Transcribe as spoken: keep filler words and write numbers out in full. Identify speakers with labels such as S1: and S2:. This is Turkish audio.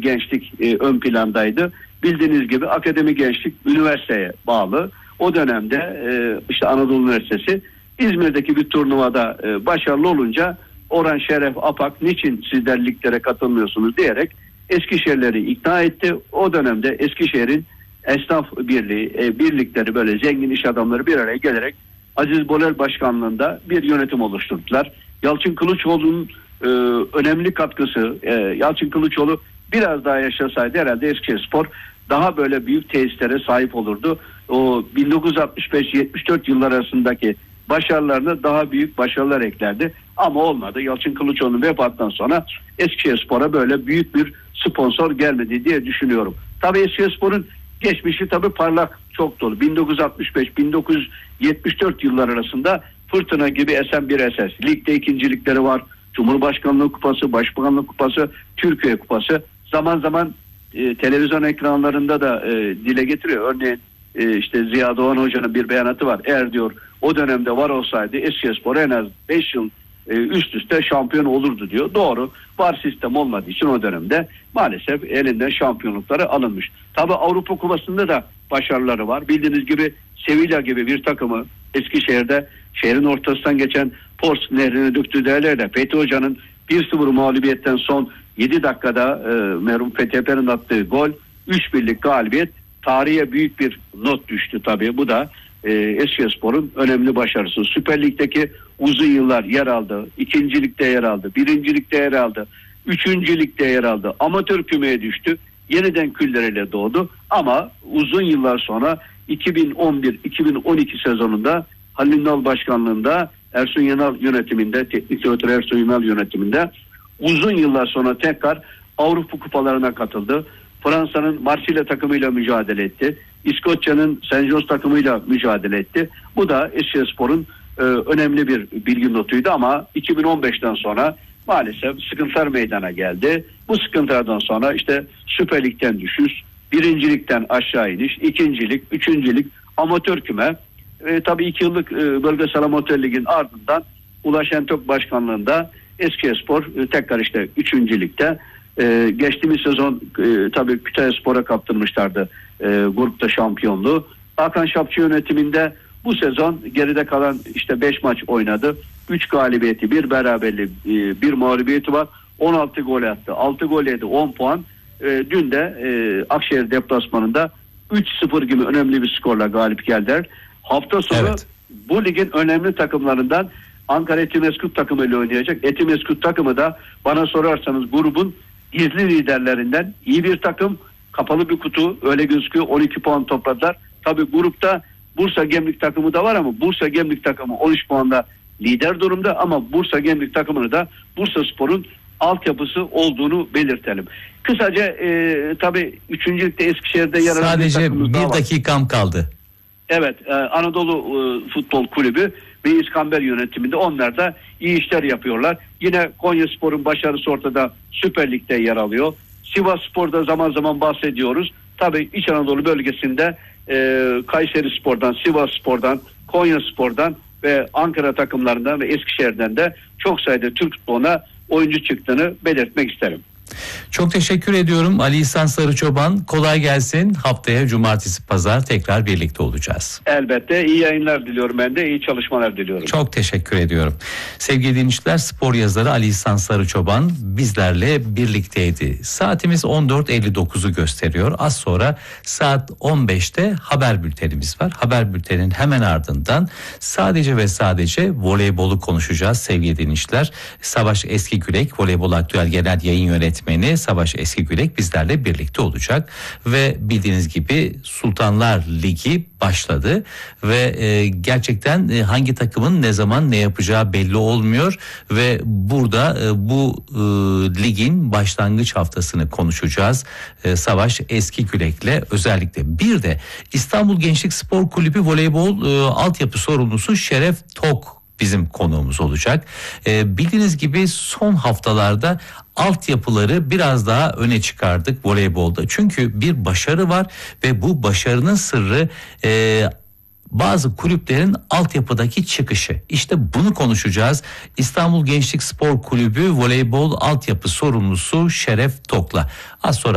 S1: gençlik e, ön plandaydı. Bildiğiniz gibi akademi gençlik üniversiteye bağlı. O dönemde e, işte Anadolu Üniversitesi İzmir'deki bir turnuvada e, başarılı olunca Orhan Şeref Apak niçin sizler liglere katılmıyorsunuz diyerek Eskişehirleri ikna etti. O dönemde Eskişehir'in esnaf birliği, e, birlikleri böyle zengin iş adamları bir araya gelerek Aziz Bolel başkanlığında bir yönetim oluşturdular. Yalçın Kılıçoğlu'nun e, önemli katkısı, e, Yalçın Kılıçoğlu biraz daha yaşasaydı herhalde Eskişehirspor daha böyle büyük tesislere sahip olurdu. O bin dokuz yüz altmış beş yetmiş dört yıllar arasındaki başarılarına daha büyük başarılar eklerdi. Ama olmadı. Yalçın Kılıçoğlu'nun vefatından sonra Eskişehirspor'a böyle büyük bir sponsor gelmedi diye düşünüyorum. Tabii Eskişehirspor'un geçmişi tabii parlak, çok dolu. bin dokuz yüz altmış beş bin dokuz yüz yetmiş dört yıllar arasında fırtına gibi esen bir eser. Ligde ikincilikleri var. Cumhurbaşkanlığı kupası, Başbakanlık kupası, Türkiye kupası. Zaman zaman e, televizyon ekranlarında da e, dile getiriyor. Örneğin e, işte Ziya Doğan Hoca'nın bir beyanatı var. Eğer diyor o dönemde var olsaydı Eskişehirspor en az beş yıl e, üst üste şampiyon olurdu diyor. Doğru. Var sistem olmadığı için o dönemde maalesef elinden şampiyonlukları alınmış. Tabii Avrupa Kupası'nda da başarıları var. Bildiğiniz gibi Sevilla gibi bir takımı Eskişehir'de şehrin ortasından geçen Pors Nehri'ne döktüğü değerlerle Fethi Hoca'nın bir sıfır mağlubiyetten son yedi dakikada e, merhum Fethi Eper'in attığı gol, üç birlik galibiyet tarihe büyük bir not düştü tabii. Bu da e, Eskişehirspor'un önemli başarısı. Süper Lig'deki uzun yıllar yer aldı. İkincilikte yer aldı. Birincilikte yer aldı. Üçüncülükte yer aldı. Amatör kümeye düştü. Yeniden külleriyle doğdu. Ama uzun yıllar sonra iki bin on bir iki bin on iki sezonunda Halil Ünal başkanlığında, Ersun Yanal yönetiminde, teknik direktör Ersun Yanal yönetiminde uzun yıllar sonra tekrar Avrupa kupalarına katıldı. Fransa'nın Marsilya takımıyla mücadele etti. İskoçya'nın Saint John's takımıyla mücadele etti. Bu da Eskişehirspor'un e, önemli bir bilgi notuydu ama iki bin on beşten sonra maalesef sıkıntılar meydana geldi. Bu sıkıntılardan sonra işte Süper Lig'den düşüş, birincilikten aşağı iniş, ikincilik, üçüncülük, amatör küme. E, tabii iki yıllık e, bölgesel amatör ligin ardından Ulaş Şentürk başkanlığında Eskişehirspor e, tekrar işte üçüncülükte. E, geçtiğimiz sezon e, tabii Kütahyaspor'a kaptırmışlardı e, grupta şampiyonluğu. Hakan Şapçı yönetiminde bu sezon geride kalan işte beş maç oynadı. üç galibiyeti, bir beraberliği, e, bir mağlubiyeti var. on altı gol attı. altı gol yedi, on puan. E, dün de e, Akşehir deplasmanında üç sıfır gibi önemli bir skorla galip geldiler. Hafta sonu evet, bu ligin önemli takımlarından Ankara Etimeskut takımıyla oynayacak. Etimeskut takımı da bana sorarsanız grubun gizli liderlerinden, iyi bir takım, kapalı bir kutu, öyle gözüküyor. on iki puan topladılar. Tabii grupta Bursa Gemlik takımı da var ama Bursa Gemlik takımı on üç puanla lider durumda ama Bursa Gemlik takımını da Bursaspor'un altyapısı olduğunu belirtelim. Kısaca e, tabii üçüncülükte Eskişehir'de yer alan
S2: sadece bir, bir dakikam kaldı.
S1: Evet, e, Anadolu e, Futbol Kulübü ve İskamber yönetiminde onlar da iyi işler yapıyorlar. Yine Konyaspor'un başarısı ortada, Süper Lig'de yer alıyor. Sivasspor'da zaman zaman bahsediyoruz. Tabii İç Anadolu bölgesinde e, Kayserispor'dan, Sivasspor'dan, Konyaspor'dan ve Ankara takımlarından ve Eskişehir'den de çok sayıda Türk futboluna oyuncu çıktığını belirtmek isterim.
S2: Çok teşekkür ediyorum Ali İhsan Sarıçoban. Kolay gelsin. Haftaya cumartesi pazar tekrar birlikte olacağız.
S1: Elbette. İyi yayınlar diliyorum ben de. İyi çalışmalar diliyorum.
S2: Çok teşekkür ediyorum. Sevgili dinleyiciler, spor yazarı Ali İhsan Sarıçoban bizlerle birlikteydi. Saatimiz on dört elli dokuzu gösteriyor. Az sonra saat on beşte haber bültenimiz var. Haber bültenin hemen ardından sadece ve sadece voleybolu konuşacağız sevgili dinleyiciler. Savaş Eskigürek, Voleybol Aktüel Genel Yayın Yönetmeni Savaş Eskigürek bizlerle birlikte olacak ve bildiğiniz gibi Sultanlar Ligi başladı ve e, gerçekten e, hangi takımın ne zaman ne yapacağı belli olmuyor ve burada e, bu e, ligin başlangıç haftasını konuşacağız. E, Savaş Eskigürek'le özellikle. Bir de İstanbul Gençlik Spor Kulübü voleybol e, altyapı sorumlusu Şeref Tok bizim konuğumuz olacak. Ee, bildiğiniz gibi son haftalarda altyapıları biraz daha öne çıkardık voleybolda. Çünkü bir başarı var ve bu başarının sırrı e, bazı kulüplerin altyapıdaki çıkışı. İşte bunu konuşacağız. İstanbul Gençlik Spor Kulübü voleybol altyapı sorumlusu Şeref Tok'la. Az sonra